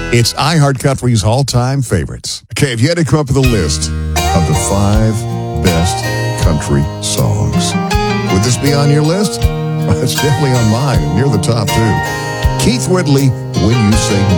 It's iHeartCountry's all-time favorites. Okay, if you had to come up with a list of the 5 best country songs, would this be on your list? Well, it's definitely on mine, near the top, too. Keith Whitley, When You Say